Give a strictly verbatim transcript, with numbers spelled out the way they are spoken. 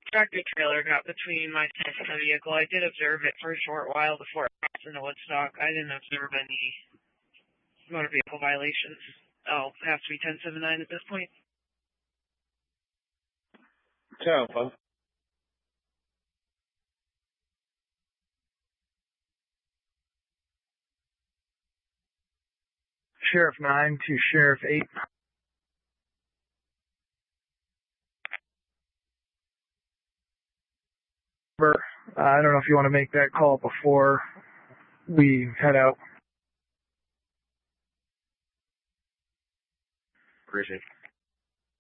tractor trailer got between my fence and the vehicle. I did observe it for a short while before it crossed into Woodstock. I didn't observe any motor vehicle violations. Oh, it has to be ten seven nine at this point. Sound fun. Sheriff nine to Sheriff eight. Uh, I don't know if you want to make that call before we head out. Appreciate it.